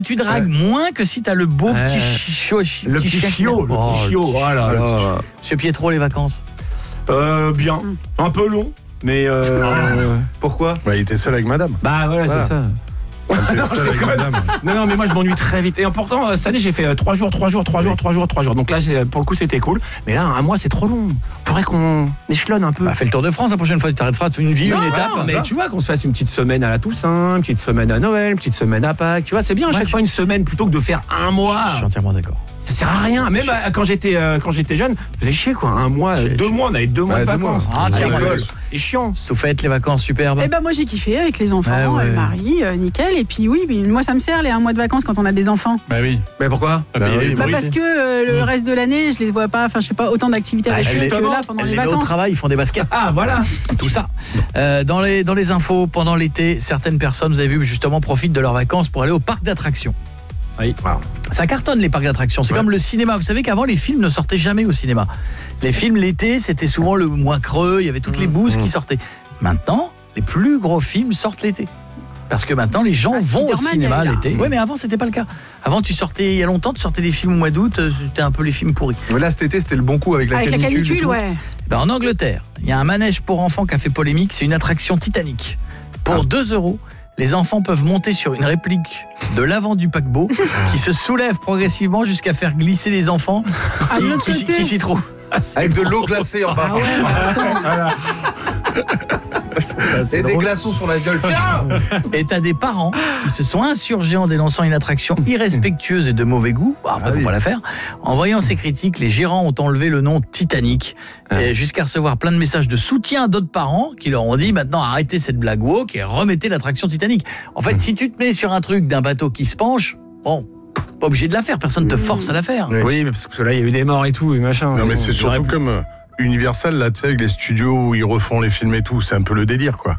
Tu dragues moins que si t'as le beau petit chiot. Le petit chiot, oh là là. Monsieur Pietro, les vacances? Bien. Un peu long, mais pourquoi? Bah, il était seul avec madame. Bah voilà, c'est ça. Non, mais moi je m'ennuie très vite. Et pourtant, cette année j'ai fait 3 jours. Donc là, pour le coup, c'était cool. Mais là, un mois, c'est trop long. Faudrait qu'on échelonne un peu. Bah, fais le Tour de France la prochaine fois. Tu t'arrêteras de faire une ville, une étape. Non, mais tu vois, qu'on se fasse une petite semaine à la Toussaint, une petite semaine à Noël, une petite semaine à Pâques. Tu vois, c'est bien à chaque fois une semaine plutôt que de faire un mois. Je suis entièrement d'accord. Ça sert à rien. Même quand j'étais jeune, ça faisait chier quoi. Un mois, 2 mois, on avait 2 mois de vacances. C'est chiant. C'est tout fait, les vacances superbes. Eh ben moi j'ai kiffé avec les enfants, le mari, nickel. Et puis moi ça me sert les 1 mois de vacances quand on a des enfants. Bah oui. Mais pourquoi? Parce que le reste de l'année je les vois pas. Enfin je sais pas autant d'activités avec eux que là pendant les vacances. Au travail, ils font des baskets. Ah voilà. Tout ça. Dans les infos pendant l'été, certaines personnes, vous avez vu, justement profitent de leurs vacances pour aller au parc d'attractions. Oui. Ça cartonne les parcs d'attractions, c'est comme le cinéma. Vous savez qu'avant les films ne sortaient jamais au cinéma. Les films l'été, c'était souvent le mois creux, il y avait toutes les bouses qui sortaient. Maintenant, les plus gros films sortent l'été. Parce que maintenant les gens vont au cinéma l'été. Oui, mais avant c'était pas le cas. Avant tu sortais, il y a longtemps, tu sortais des films au mois d'août, c'était un peu les films pourris. Mais là cet été c'était le bon coup avec la canicule. En Angleterre, il y a un manège pour enfants qui a fait polémique, c'est une attraction Titanic. Pour 2 €, les enfants peuvent monter sur une réplique de l'avant du paquebot qui se soulève progressivement jusqu'à faire glisser les enfants qui s'y trouvent. Avec de l'eau glacée en bas. Et des glaçons sur la gueule. Et t'as des parents qui se sont insurgés en dénonçant une attraction irrespectueuse et de mauvais goût. Après, faut pas la faire. En voyant ces critiques, les gérants ont enlevé le nom Titanic jusqu'à recevoir plein de messages de soutien d'autres parents qui leur ont dit maintenant arrêtez cette blague woke et remettez l'attraction Titanic. En fait, si tu te mets sur un truc d'un bateau qui se penche, bon, pas obligé de la faire, personne te force à la faire. Oui, mais parce que là il y a eu des morts et tout et machin. Non mais c'est surtout comme Universal là, tu sais, avec les studios où ils refont les films et tout, c'est un peu le délire quoi.